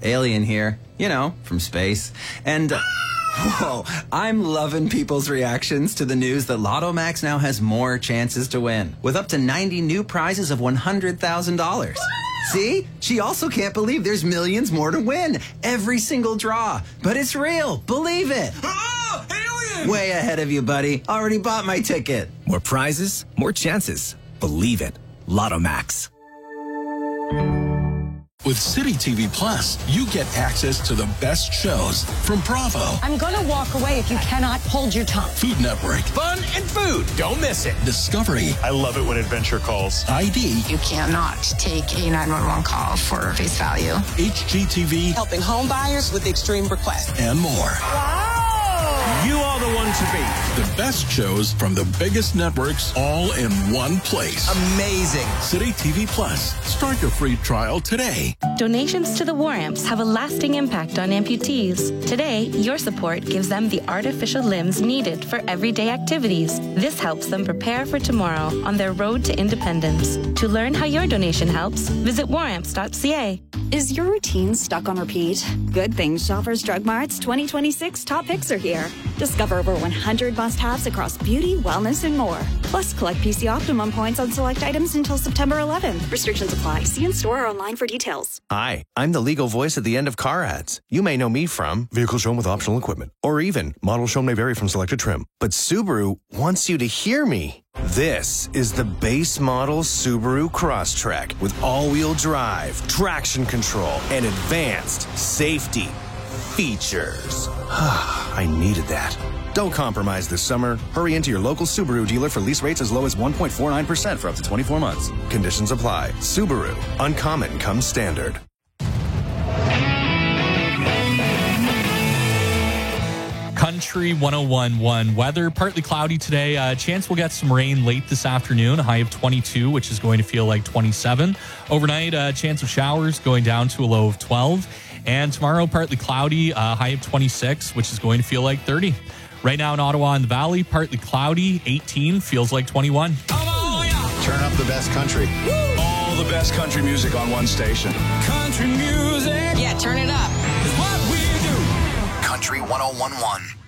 Alien here, you know, from space. And, whoa, I'm loving people's reactions to the news that Lotto Max now has more chances to win, with up to 90 new prizes of $100,000. See? She also can't believe there's millions more to win. Every single draw. But it's real. Believe it. Oh, alien! Way ahead of you, buddy. Already bought my ticket. More prizes, more chances. Believe it. Lotto Max. With City TV Plus, you get access to the best shows from Bravo, I'm going to walk away if you cannot hold your tongue. Food Network, Fun and food. Don't miss it. Discovery, I love it when adventure calls. ID, You cannot take a 911 call for face value. HGTV, Helping home buyers with extreme requests. and more. You are the one to beat. The best shows from the biggest networks all in one place. Amazing. City TV Plus. Start your free trial today. Donations to the War Amps have a lasting impact on amputees. Today, your support gives them the artificial limbs needed for everyday activities. This helps them prepare for tomorrow on their road to independence. To learn how your donation helps, visit waramps.ca. Is your routine stuck on repeat? Good thing Shoppers Drug Mart's 2026 top picks are here. Discover over 100 must-haves across beauty, wellness, and more. Plus, collect PC Optimum points on select items until September 11th. Restrictions apply. See in-store or online for details. Hi, I'm the legal voice at the end of car ads. You may know me from vehicle shown with optional equipment, or even model shown may vary from selected trim. But Subaru wants you to hear me. This is the base model Subaru Crosstrek with all-wheel drive, traction control, and advanced safety features. I needed that. Don't compromise this summer. Hurry into your local Subaru dealer for lease rates as low as 1.49% for up to 24 months. Conditions apply. Subaru. Uncommon comes standard. Country 101.1 weather. Partly cloudy today. Chance we'll get some rain late this afternoon. A high of 22, which is going to feel like 27. Overnight, chance of showers going down to a low of 12. And tomorrow, partly cloudy, high of 26, which is going to feel like 30. Right now in Ottawa and the Valley, partly cloudy, 18, feels like 21. Turn up the best country. All the best country music on one station. Country music Yeah, turn it up. is what we do. Country 101.1.